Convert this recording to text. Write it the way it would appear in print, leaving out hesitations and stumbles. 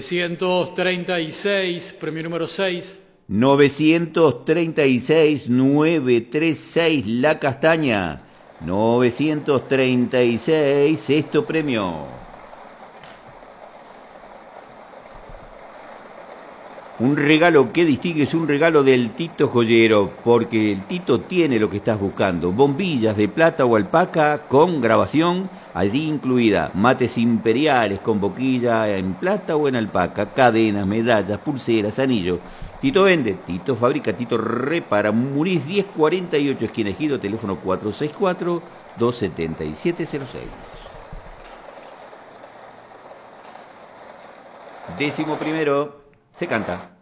936, premio número 6. 936, 936, La Castaña. 936, sexto premio. Un regalo que distingue es un regalo del Tito Joyero, porque el Tito tiene lo que estás buscando. Bombillas de plata o alpaca con grabación allí incluida. Mates imperiales con boquilla en plata o en alpaca. Cadenas, medallas, pulseras, anillos. Tito vende, Tito fabrica, Tito repara. Muniz 1048, esquina Ejido, teléfono 464-27706. 11º, se canta.